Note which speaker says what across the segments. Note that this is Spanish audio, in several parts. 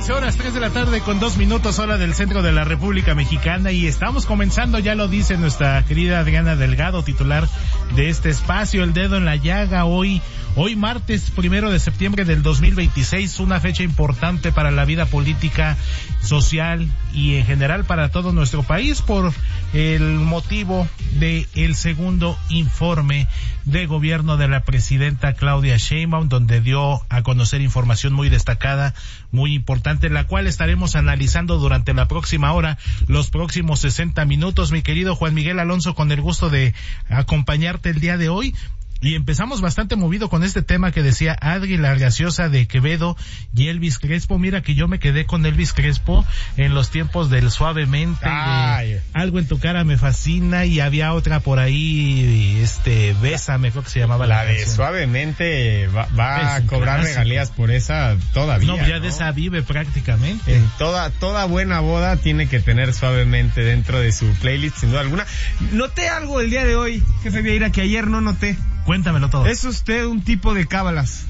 Speaker 1: Horas 3 de la tarde con 2 minutos, hora del centro de la República Mexicana, y estamos comenzando, ya lo dice nuestra querida Adriana Delgado, titular de este espacio, El Dedo en la Llaga. Hoy martes 1 de septiembre del 2026, una fecha importante para la vida política, social y en general para todo nuestro país, por el motivo de el segundo informe de gobierno de la presidenta Claudia Sheinbaum, donde dio a conocer información muy destacada, muy importante, la cual estaremos analizando durante la próxima hora, los próximos 60 minutos. Mi querido Juan Miguel Alonso, con el gusto de acompañarte el día de hoy. Y empezamos bastante movido con este tema que decía Adri, la graciosa de Quevedo y Elvis Crespo. Mira que yo me quedé con Elvis Crespo en los tiempos del Suavemente, Algo en tu cara me fascina, y había otra por ahí, Bésame, creo que se llamaba
Speaker 2: la de canción. Suavemente va a cobrar clásico. Regalías por esa todavía.
Speaker 1: No, ya de esa vive prácticamente.
Speaker 2: En toda buena boda tiene que tener Suavemente dentro de su playlist, sin duda alguna. Noté algo el día de hoy, jefe Vieira, que ayer no noté.
Speaker 1: Cuéntamelo todo.
Speaker 2: ¿Es usted un tipo de cábalas?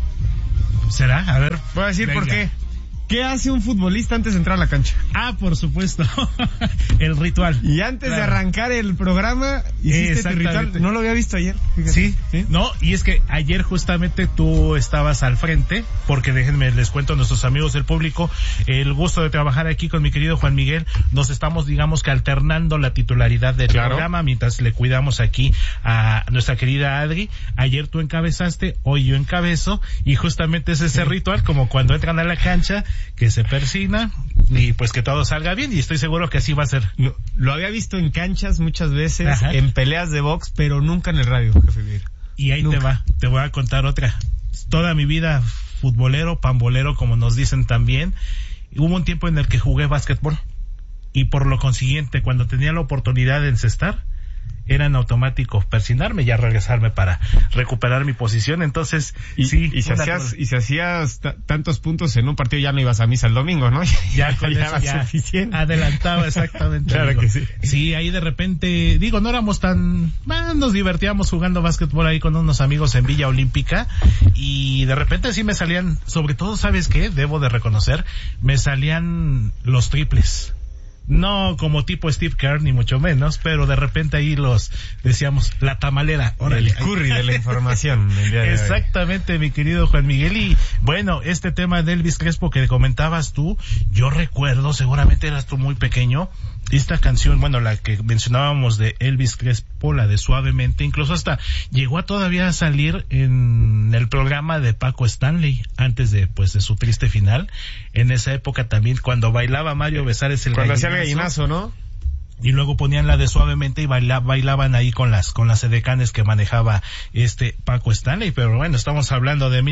Speaker 1: ¿Será? A ver.
Speaker 2: Voy a decir por qué. ¿Qué hace un futbolista antes de entrar a la cancha?
Speaker 1: Por supuesto. El ritual.
Speaker 2: Y antes de arrancar el programa, hiciste tu ritual. No lo había visto ayer.
Speaker 1: Fíjate. Sí. No, y es que ayer justamente tú estabas al frente, porque déjenme, les cuento a nuestros amigos del público, el gusto de trabajar aquí con mi querido Juan Miguel. Nos estamos, digamos que alternando la titularidad del programa, mientras le cuidamos aquí a nuestra querida Adri. Ayer tú encabezaste, hoy yo encabezo, y justamente es ese ritual, como cuando entran a la cancha, que se persina y pues que todo salga bien, y estoy seguro que así va a ser.
Speaker 2: Lo había visto en canchas muchas veces, en peleas de box, pero nunca en el radio, jefe Vieira.
Speaker 1: Y ahí te voy a contar otra. Toda mi vida futbolero, pambolero, como nos dicen también. Hubo un tiempo en el que jugué básquetbol, y por lo consiguiente, cuando tenía la oportunidad de encestar, era en automático persinarme y ya regresarme para recuperar mi posición. Entonces,
Speaker 2: si hacías tantos puntos en un partido, ya no ibas a misa el domingo, ¿no?
Speaker 1: Ya con eso ya suficiente. Adelantaba, exactamente.
Speaker 2: Claro que sí.
Speaker 1: Sí, ahí de repente, no éramos nos divertíamos jugando básquetbol ahí con unos amigos en Villa Olímpica, y de repente sí me salían, sobre todo, ¿sabes qué? Debo de reconocer, me salían los triples. No como tipo Steve Kerr, ni mucho menos, pero de repente ahí los decíamos, la tamalera.
Speaker 2: Órale, el Curry de la información.
Speaker 1: Exactamente, mi querido Juan Miguel. Y bueno, este tema de Elvis Crespo que comentabas tú, yo recuerdo, seguramente eras tú muy pequeño, esta canción, la que mencionábamos de Elvis Crespo, la de Suavemente, incluso hasta llegó a todavía a salir en el programa de Paco Stanley, antes de su triste final. En esa época también, cuando bailaba Mario Besares el
Speaker 2: gallinazo, ¿no?
Speaker 1: Y luego ponían la de Suavemente y bailaban ahí con las edecanes que manejaba Paco Stanley. Pero bueno, estamos hablando de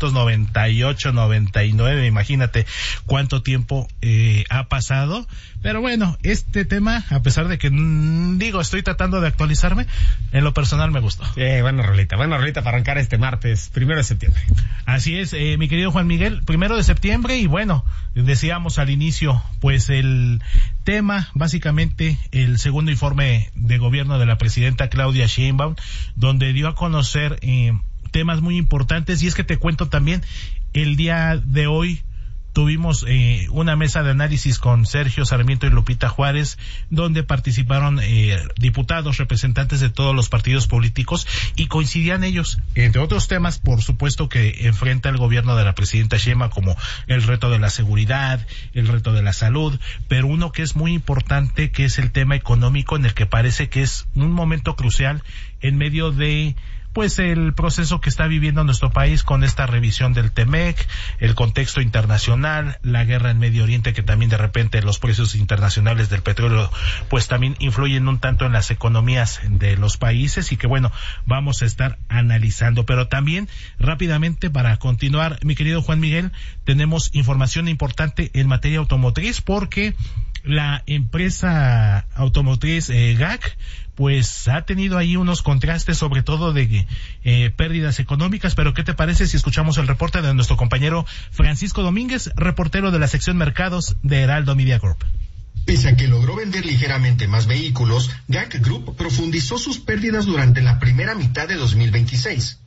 Speaker 1: 1998, 99, imagínate cuánto tiempo ha pasado. Pero bueno, este tema, a pesar de que estoy tratando de actualizarme, en lo personal me gustó.
Speaker 2: Buena rolita para arrancar este martes 1 de septiembre.
Speaker 1: Así es, mi querido Juan Miguel, 1 de septiembre, y bueno, decíamos al inicio, el tema, básicamente, el segundo informe de gobierno de la presidenta Claudia Sheinbaum, donde dio a conocer temas muy importantes. Y es que te cuento también, el día de hoy tuvimos una mesa de análisis con Sergio Sarmiento y Lupita Juárez, donde participaron diputados, representantes de todos los partidos políticos, y coincidían ellos, entre otros temas, por supuesto, que enfrenta el gobierno de la presidenta Sheinbaum, como el reto de la seguridad, el reto de la salud, pero uno que es muy importante, que es el tema económico, en el que parece que es un momento crucial en medio de el proceso que está viviendo nuestro país con esta revisión del TEMEC, el contexto internacional, la guerra en Medio Oriente, que también de repente los precios internacionales del petróleo también influyen un tanto en las economías de los países, y que vamos a estar analizando. Pero también, rápidamente, para continuar, mi querido Juan Miguel, tenemos información importante en materia automotriz, porque la empresa automotriz GAC ha tenido ahí unos contrastes, sobre todo de pérdidas económicas. Pero ¿qué te parece si escuchamos el reporte de nuestro compañero Francisco Domínguez, reportero de la sección Mercados de Heraldo Media Group?
Speaker 3: Pese a que logró vender ligeramente más vehículos, GAC Group profundizó sus pérdidas durante la primera mitad de 2026.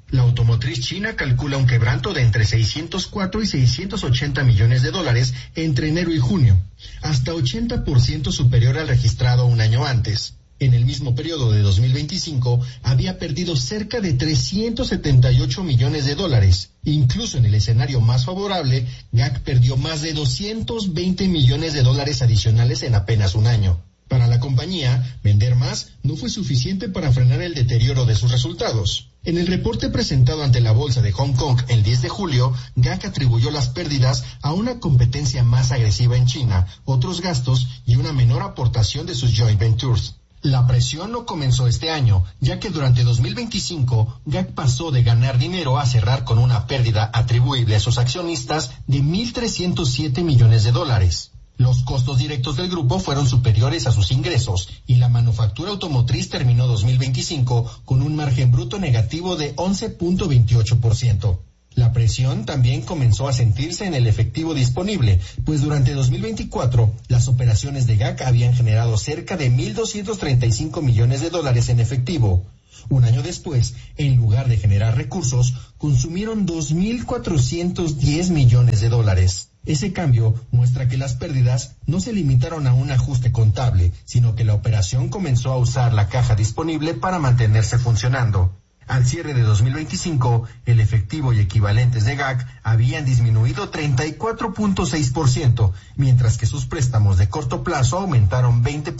Speaker 3: La automotriz china calcula un quebranto de entre 604 y 680 millones de dólares entre enero y junio, hasta 80% superior al registrado un año antes. En el mismo periodo de 2025 había perdido cerca de 378 millones de dólares. Incluso en el escenario más favorable, GAC perdió más de 220 millones de dólares adicionales en apenas un año. Para la compañía, vender más no fue suficiente para frenar el deterioro de sus resultados. En el reporte presentado ante la Bolsa de Hong Kong el 10 de julio, GAC atribuyó las pérdidas a una competencia más agresiva en China, otros gastos y una menor aportación de sus joint ventures. La presión no comenzó este año, ya que durante 2025, GAC pasó de ganar dinero a cerrar con una pérdida atribuible a sus accionistas de 1.307 millones de dólares. Los costos directos del grupo fueron superiores a sus ingresos y la manufactura automotriz terminó 2025 con un margen bruto negativo de 11.28%. La presión también comenzó a sentirse en el efectivo disponible, pues durante 2024 las operaciones de GAC habían generado cerca de 1.235 millones de dólares en efectivo. Un año después, en lugar de generar recursos, consumieron 2.410 millones de dólares. Ese cambio muestra que las pérdidas no se limitaron a un ajuste contable, sino que la operación comenzó a usar la caja disponible para mantenerse funcionando. Al cierre de 2025, el efectivo y equivalentes de GAC habían disminuido 34.6%, mientras que sus préstamos de corto plazo aumentaron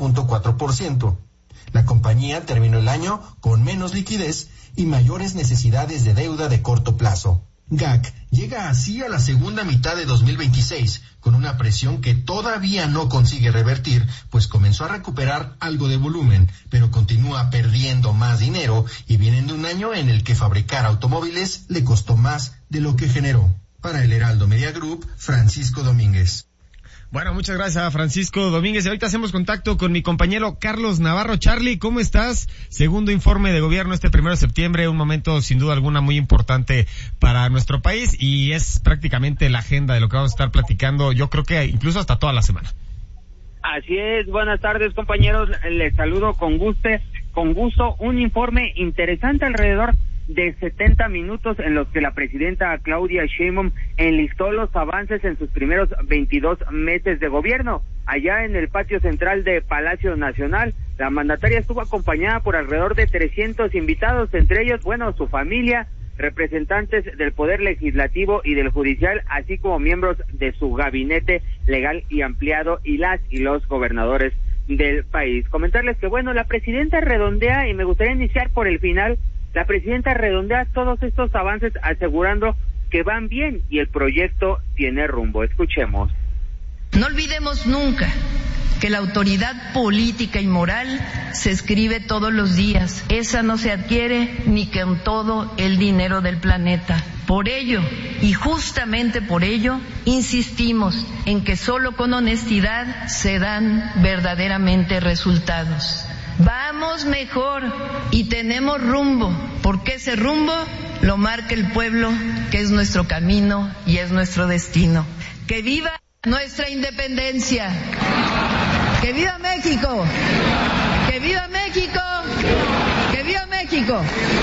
Speaker 3: 20.4%. La compañía terminó el año con menos liquidez y mayores necesidades de deuda de corto plazo. GAC llega así a la segunda mitad de 2026, con una presión que todavía no consigue revertir, pues comenzó a recuperar algo de volumen, pero continúa perdiendo más dinero y viene de un año en el que fabricar automóviles le costó más de lo que generó. Para el Heraldo Media Group, Francisco Domínguez.
Speaker 2: Bueno, muchas gracias a Francisco Domínguez. Y ahorita hacemos contacto con mi compañero Carlos Navarro. Charlie, ¿cómo estás? Segundo informe de gobierno este 1 de septiembre, un momento sin duda alguna muy importante para nuestro país y es prácticamente la agenda de lo que vamos a estar platicando, yo creo que incluso hasta toda la semana.
Speaker 4: Así es, buenas tardes compañeros, les saludo con gusto, un informe interesante alrededor de 70 minutos en los que la presidenta Claudia Sheinbaum enlistó los avances en sus primeros 22 meses de gobierno. Allá en el patio central de Palacio Nacional, la mandataria estuvo acompañada por alrededor de 300 invitados, entre ellos, su familia, representantes del Poder Legislativo y del Judicial, así como miembros de su gabinete legal y ampliado y las y los gobernadores del país. Comentarles que, la presidenta redondea, y me gustaría iniciar por el final, la presidenta redondea todos estos avances asegurando que van bien y el proyecto tiene rumbo. Escuchemos.
Speaker 5: No olvidemos nunca que la autoridad política y moral se escribe todos los días. Esa no se adquiere ni con todo el dinero del planeta. Por ello, y justamente por ello, insistimos en que solo con honestidad se dan verdaderamente resultados. Vamos mejor y tenemos rumbo, porque ese rumbo lo marca el pueblo, que es nuestro camino y es nuestro destino. ¡Que viva nuestra independencia! ¡Que viva México! ¡Que viva México! ¡Que viva México!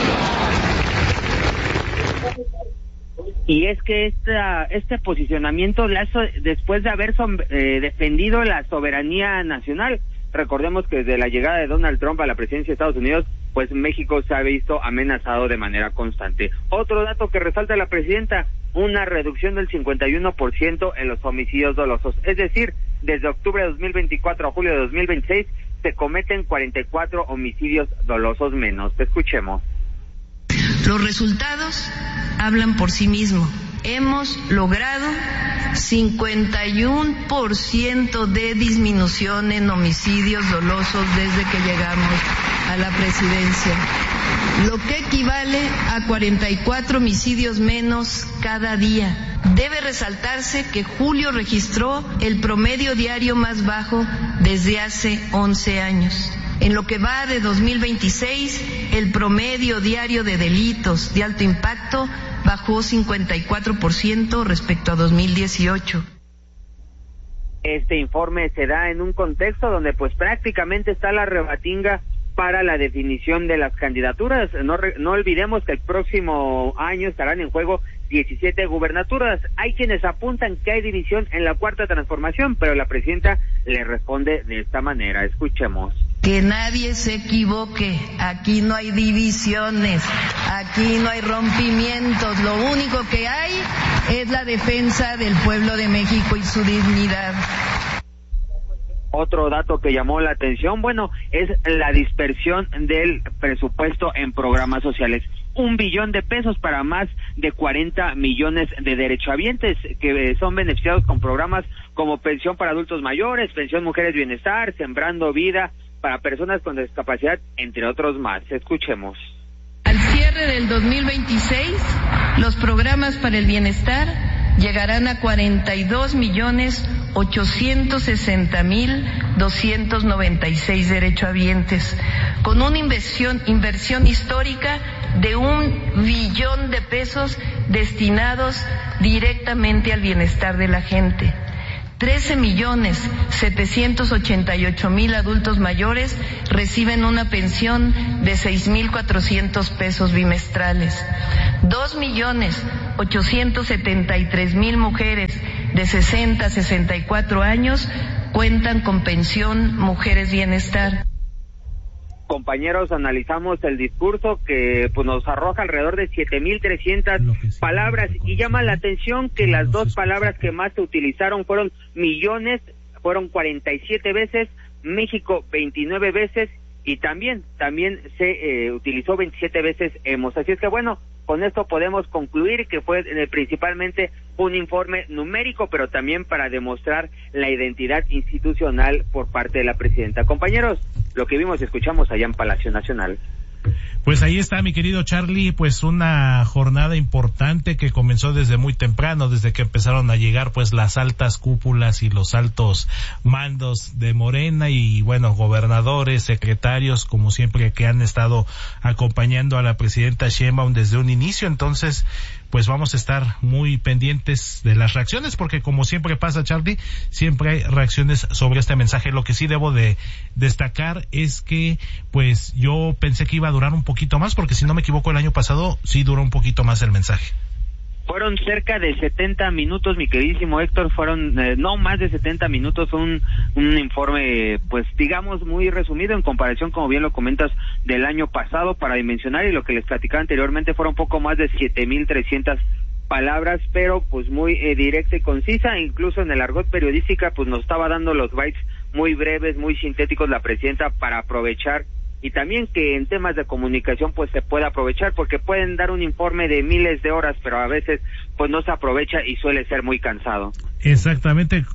Speaker 4: Y es que este posicionamiento después de haber defendido la soberanía nacional. Recordemos que desde la llegada de Donald Trump a la presidencia de Estados Unidos, pues México se ha visto amenazado de manera constante. Otro dato que resalta la presidenta, una reducción del 51% en los homicidios dolosos. Es decir, desde octubre de 2024 a julio de 2026 se cometen 44 homicidios dolosos menos. Escuchemos.
Speaker 5: Los resultados hablan por sí mismos. Hemos logrado 51% de disminución en homicidios dolosos desde que llegamos a la presidencia, lo que equivale a 44 homicidios menos cada día. Debe resaltarse que julio registró el promedio diario más bajo desde hace 11 años. En lo que va de 2026, el promedio diario de delitos de alto impacto bajó 54% respecto a 2018.
Speaker 4: Este informe se da en un contexto donde pues prácticamente está la rebatinga para la definición de las candidaturas. No olvidemos que el próximo año estarán en juego 17 gubernaturas. Hay quienes apuntan que hay división en la Cuarta Transformación, pero la presidenta le responde de esta manera. Escuchemos.
Speaker 5: Que nadie se equivoque, aquí no hay divisiones, aquí no hay rompimientos, lo único que hay es la defensa del pueblo de México y su dignidad.
Speaker 4: Otro dato que llamó la atención, es la dispersión del presupuesto en programas sociales. 1 billón de pesos para más de 40 millones de derechohabientes que son beneficiados con programas como pensión para adultos mayores, pensión mujeres bienestar, sembrando vida para personas con discapacidad, entre otros más. Escuchemos.
Speaker 5: Al cierre del 2026, los programas para el bienestar llegarán a 42.860.296 derechohabientes, con una inversión histórica de 1 billón de pesos destinados directamente al bienestar de la gente. 13.788.000 adultos mayores reciben una pensión de 6.400 pesos bimestrales. 2.873.000 mujeres de 60 a 64 años cuentan con pensión Mujeres Bienestar.
Speaker 4: Compañeros, analizamos el discurso que nos arroja alrededor de 7.300 palabras y llama la atención que las dos palabras que más se utilizaron fueron millones, fueron 47 veces, México 29 veces y también se utilizó 27 veces hemos. Así es que con esto podemos concluir que fue principalmente un informe numérico, pero también para demostrar la identidad institucional por parte de la presidenta. Compañeros, lo que vimos y escuchamos allá en Palacio Nacional.
Speaker 1: Pues ahí está, mi querido Charlie, pues una jornada importante que comenzó desde muy temprano, desde que empezaron a llegar pues las altas cúpulas y los altos mandos de Morena y gobernadores, secretarios, como siempre, que han estado acompañando a la presidenta Sheinbaum desde un inicio. Entonces, pues vamos a estar muy pendientes de las reacciones, porque como siempre pasa, Charlie, siempre hay reacciones sobre este mensaje. Lo que sí debo de destacar es que, pues yo pensé que iba a durar un poquito más, porque si no me equivoco el año pasado sí duró un poquito más el mensaje.
Speaker 4: Fueron cerca de 70 minutos, mi queridísimo Héctor, fueron no más de 70 minutos, un informe, pues digamos, muy resumido en comparación, como bien lo comentas, del año pasado, para dimensionar, y lo que les platicaba anteriormente fueron poco más de 7.300 palabras, pero pues muy directa y concisa. Incluso en el argot periodística pues nos estaba dando los bytes muy breves, muy sintéticos la presidenta, para aprovechar, y también que en temas de comunicación pues se puede aprovechar, porque pueden dar un informe de miles de horas, pero a veces pues no se aprovecha y suele ser muy cansado.
Speaker 1: Exactamente.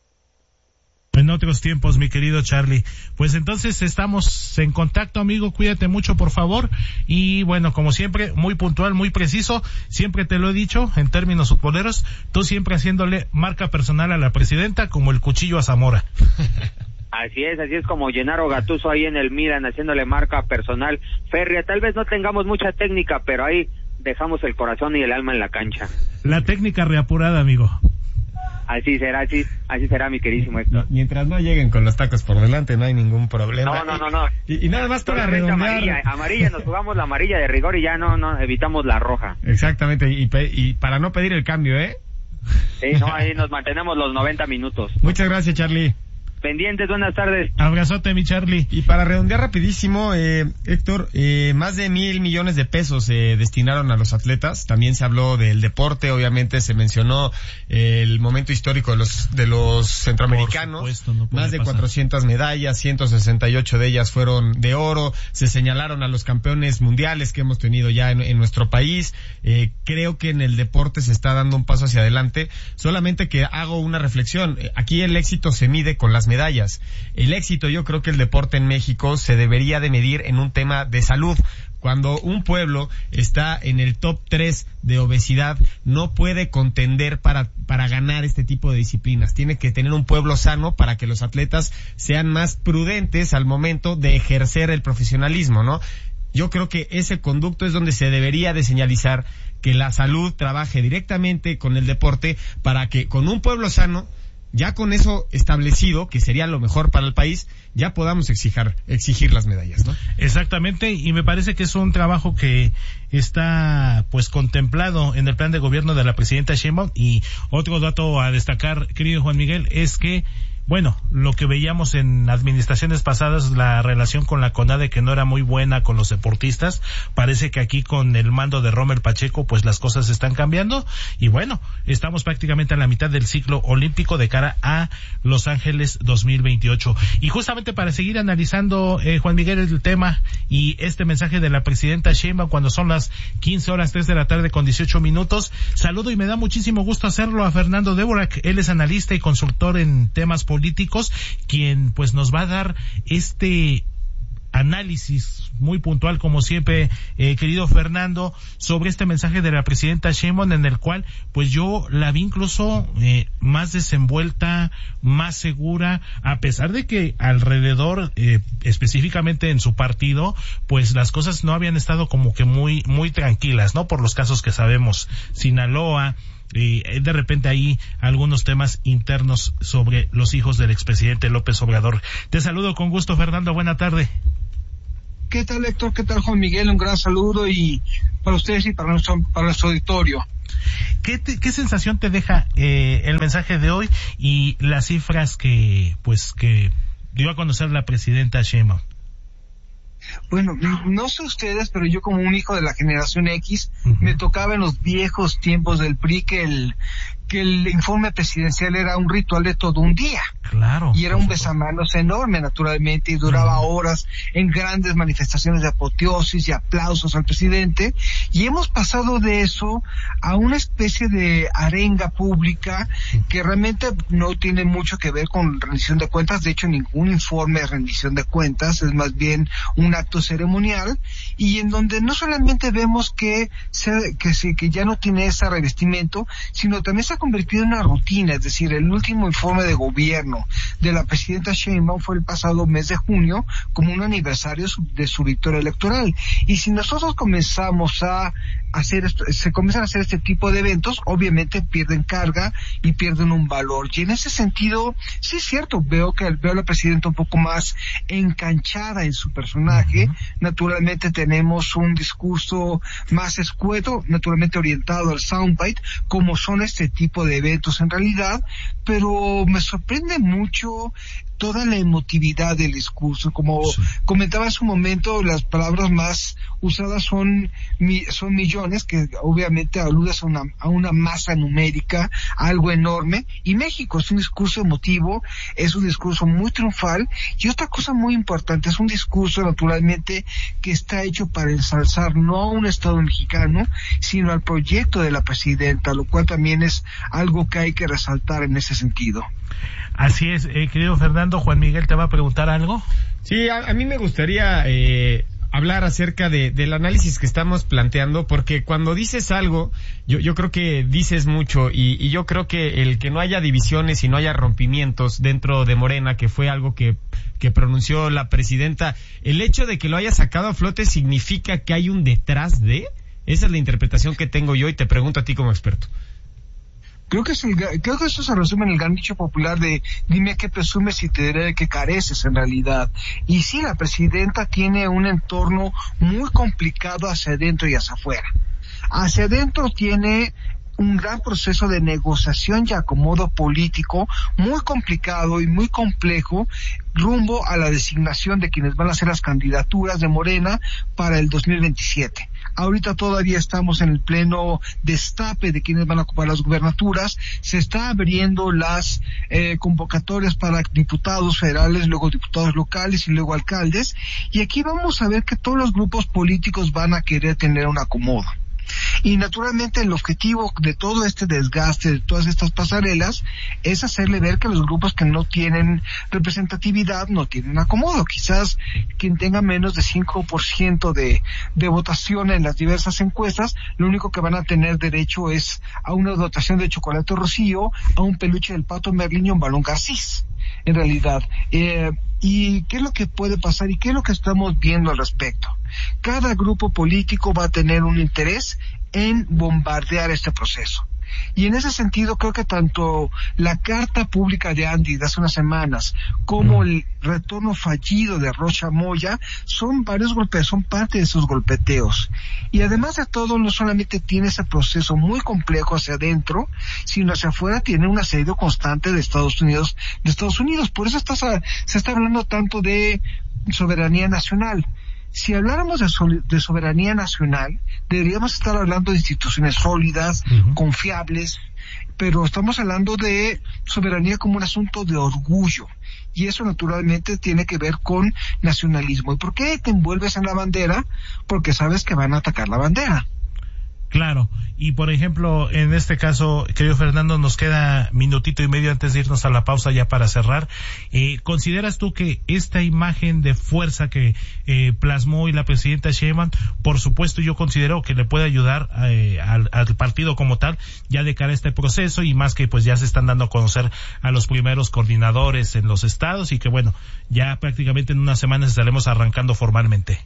Speaker 1: En otros tiempos, mi querido Charlie. Pues entonces estamos en contacto, amigo, cuídate mucho, por favor, y como siempre, muy puntual, muy preciso, siempre te lo he dicho, en términos futboleros, tú siempre haciéndole marca personal a la presidenta como el cuchillo a Zamora.
Speaker 4: Así es como Gennaro Gattuso ahí en el Milan, haciéndole marca personal férrea. Tal vez no tengamos mucha técnica, pero ahí dejamos el corazón y el alma en la cancha.
Speaker 1: La técnica reapurada, amigo.
Speaker 4: Así será, mi queridísimo Héctor.
Speaker 2: Mientras no lleguen con los tacos por delante, no hay ningún problema.
Speaker 4: No.
Speaker 2: Y nada más para redondear.
Speaker 4: Amarilla, nos jugamos la amarilla de rigor y ya no evitamos la roja.
Speaker 2: Exactamente, y para no pedir el cambio, ¿eh?
Speaker 4: Sí, ahí nos mantenemos los 90 minutos.
Speaker 2: Muchas gracias, Charlie.
Speaker 4: Pendientes, buenas tardes.
Speaker 1: Abrazote, mi Charlie.
Speaker 2: Y para redondear rapidísimo, Héctor, más de 1,000 millones de pesos se destinaron a los atletas. También se habló del deporte, obviamente se mencionó el momento histórico de los centroamericanos.
Speaker 1: Por supuesto,
Speaker 2: más de 400 medallas, 168 de ellas fueron de oro. Se señalaron a los campeones mundiales que hemos tenido ya en nuestro país. Creo que en el deporte se está dando un paso hacia adelante. Solamente que hago una reflexión. Aquí el éxito se mide con las medallas. El éxito, yo creo que el deporte en México se debería de medir en un tema de salud. Cuando un pueblo está en el top 3 de obesidad, no puede contender para ganar este tipo de disciplinas. Tiene que tener un pueblo sano para que los atletas sean más prudentes al momento de ejercer el profesionalismo, ¿no? Yo creo que ese conducto es donde se debería de señalizar que la salud trabaje directamente con el deporte, para que con un pueblo sano ya con eso establecido, que sería lo mejor para el país, ya podamos exigir las medallas, ¿no?
Speaker 1: Exactamente, y me parece que es un trabajo que está pues contemplado en el plan de gobierno de la presidenta Sheinbaum. Y otro dato a destacar, querido Juan Miguel, es que bueno, lo que veíamos en administraciones pasadas, la relación con la CONADE, que no era muy buena con los deportistas, parece que aquí con el mando de Rommel Pacheco, pues las cosas están cambiando, y bueno, estamos prácticamente a la mitad del ciclo olímpico de cara a Los Ángeles 2028. Y justamente para seguir analizando, Juan Miguel, el tema y este mensaje de la presidenta Sheinbaum, cuando son las 15:03 de la tarde con 18 minutos, saludo y me da muchísimo gusto hacerlo a Fernando Dvorak. Él es analista y consultor en temas políticos, quien pues nos va a dar este análisis muy puntual, como siempre, querido Fernando, sobre este mensaje de la presidenta Sheinbaum, en el cual pues yo la vi incluso más desenvuelta, más segura, a pesar de que alrededor, específicamente en su partido, pues las cosas no habían estado como que muy tranquilas, ¿no? Por los casos que sabemos, Sinaloa, y de repente hay algunos temas internos sobre los hijos del expresidente López Obrador. Te saludo con gusto, Fernando, buena tarde.
Speaker 6: ¿Qué tal, Héctor? ¿Qué tal, Juan Miguel? Un gran saludo y para ustedes y para nuestro auditorio.
Speaker 1: ¿Qué sensación te deja el mensaje de hoy y las cifras que dio a conocer la presidenta Sheinbaum?
Speaker 6: Bueno, no sé ustedes, pero yo como un hijo de la generación X, me tocaba en los viejos tiempos del PRI que el informe presidencial era un ritual de todo un día.
Speaker 1: Claro.
Speaker 6: Y era un besamanos enorme, naturalmente, y duraba horas en grandes manifestaciones de apoteosis y aplausos al presidente. Y hemos pasado de eso a una especie de arenga pública que realmente no tiene mucho que ver con rendición de cuentas. De hecho, ningún informe de rendición de cuentas, es más bien un acto ceremonial, y en donde no solamente vemos que ya no tiene ese revestimiento, sino también se ha convertido en una rutina. Es decir, el último informe de gobierno de la presidenta Sheinbaum fue el pasado mes de junio, como un aniversario de su victoria electoral. Y si nosotros comenzamos a se comienzan a hacer este tipo de eventos, obviamente pierden carga y pierden un valor. Y en ese sentido, sí es cierto, veo a la presidenta un poco más enganchada en su personaje. Naturalmente tenemos un discurso más escueto, naturalmente orientado al soundbite, como son este tipo de eventos en realidad, pero me sorprende mucho toda la emotividad del discurso. Como comentaba hace un momento, las palabras más usadas son millones, que obviamente aludes a una masa numérica, algo enorme, y México es un discurso emotivo, es un discurso muy triunfal, y otra cosa muy importante, es un discurso naturalmente que está hecho para ensalzar no a un Estado mexicano, sino al proyecto de la presidenta, lo cual también es algo que hay que resaltar en ese sentido.
Speaker 1: Así es, querido Fernando. Juan Miguel te va a preguntar algo.
Speaker 2: Sí, a mí me gustaría hablar acerca del análisis que estamos planteando, porque cuando dices algo, yo creo que dices mucho, y yo creo que el que no haya divisiones y no haya rompimientos dentro de Morena, que fue algo que pronunció la presidenta, el hecho de que lo haya sacado a flote significa que hay un detrás de. Esa es la interpretación que tengo yo, y te pregunto a ti como experto.
Speaker 6: Creo que eso se resume en el gran dicho popular de dime a qué presumes y te diré de qué careces en realidad. Y sí, la presidenta tiene un entorno muy complicado hacia adentro y hacia afuera. Hacia adentro tiene un gran proceso de negociación y acomodo político muy complicado y muy complejo rumbo a la designación de quienes van a ser las candidaturas de Morena para el 2027. Ahorita todavía estamos en el pleno destape de quienes van a ocupar las gubernaturas. Se está abriendo las convocatorias para diputados federales, luego diputados locales y luego alcaldes. Y aquí vamos a ver que todos los grupos políticos van a querer tener un acomodo. Y naturalmente el objetivo de todo este desgaste, de todas estas pasarelas, es hacerle ver que los grupos que no tienen representatividad no tienen acomodo. Quizás quien tenga menos de 5% de votación en las diversas encuestas, lo único que van a tener derecho es a una dotación de chocolate Rocío, a un peluche del Pato Merlín y un balón Garcís, en realidad. ¿Y qué es lo que puede pasar y qué es lo que estamos viendo al respecto? Cada grupo político va a tener un interés en bombardear este proceso. Y en ese sentido creo que tanto la carta pública de Andy de hace unas semanas como el retorno fallido de Rocha Moya son varios golpes, son parte de esos golpeteos. Y además de todo, no solamente tiene ese proceso muy complejo hacia adentro, sino hacia afuera tiene un asedio constante de Estados Unidos. Por eso se está hablando tanto de soberanía nacional. Si habláramos de soberanía nacional, deberíamos estar hablando de instituciones sólidas, confiables, pero estamos hablando de soberanía como un asunto de orgullo. Y eso naturalmente tiene que ver con nacionalismo. ¿Y por qué te envuelves en la bandera? Porque sabes que van a atacar la bandera.
Speaker 1: Claro, y por ejemplo, en este caso, querido Fernando, nos queda minutito y medio antes de irnos a la pausa ya para cerrar. ¿Consideras tú que esta imagen de fuerza que plasmó hoy la presidenta Sheinbaum, por supuesto yo considero que le puede ayudar al partido como tal, ya de cara a este proceso, y más que pues ya se están dando a conocer a los primeros coordinadores en los estados, y que bueno, ya prácticamente en unas semanas estaremos arrancando formalmente?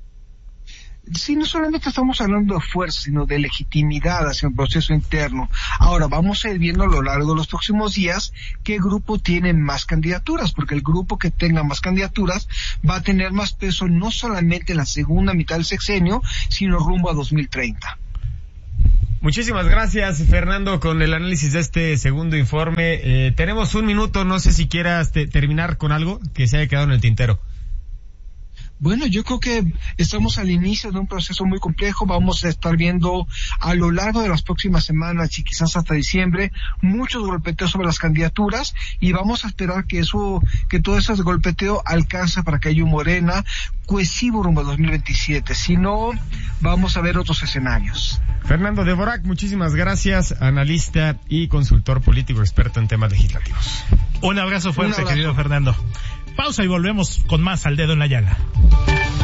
Speaker 6: Sí, no solamente estamos hablando de fuerza, sino de legitimidad hacia el proceso interno. Ahora, vamos a ir viendo a lo largo de los próximos días qué grupo tiene más candidaturas, porque el grupo que tenga más candidaturas va a tener más peso no solamente en la segunda mitad del sexenio, sino rumbo a 2030.
Speaker 2: Muchísimas gracias, Fernando, con el análisis de este segundo informe. Tenemos un minuto, no sé si quieras terminar con algo que se haya quedado en el tintero.
Speaker 6: Bueno, yo creo que estamos al inicio de un proceso muy complejo. Vamos a estar viendo a lo largo de las próximas semanas y quizás hasta diciembre muchos golpeteos sobre las candidaturas, y vamos a esperar que todo ese golpeteo alcance para que haya un Morena cohesivo rumbo a 2027. Si no, vamos a ver otros escenarios.
Speaker 2: Fernando Dvorak, muchísimas gracias, analista y consultor político experto en temas legislativos.
Speaker 1: Un abrazo fuerte, querido Fernando. Pausa y volvemos con más Al Dedo en la Llaga.